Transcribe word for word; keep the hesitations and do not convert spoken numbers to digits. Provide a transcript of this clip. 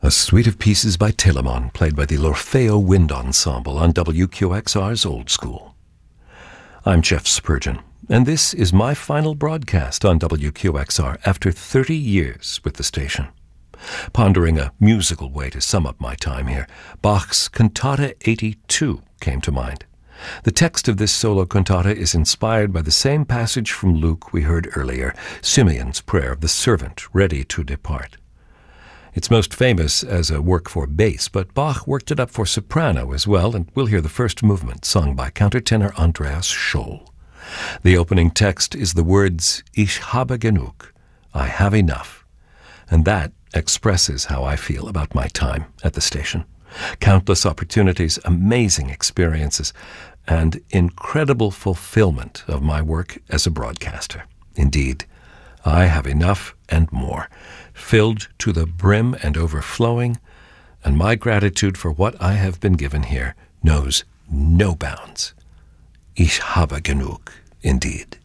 A suite of pieces by Telemon, played by the L'Orfeo Wind Ensemble on W Q X R's Old School. I'm Jeff Spurgeon, and this is my final broadcast on W Q X R after thirty years with the station. Pondering a musical way to sum up my time here, Bach's Cantata eighty-two came to mind. The text of this solo cantata is inspired by the same passage from Luke we heard earlier, Simeon's prayer of the servant ready to depart. It's most famous as a work for bass, but Bach worked it up for soprano as well, and we'll hear the first movement sung by countertenor Andreas Scholl. The opening text is the words, Ich habe genug, I have enough, and that expresses how I feel about my time at the station. Countless opportunities, amazing experiences, and incredible fulfillment of my work as a broadcaster. Indeed, I have enough and more, filled to the brim and overflowing, and my gratitude for what I have been given here knows no bounds. Ich habe genug, indeed.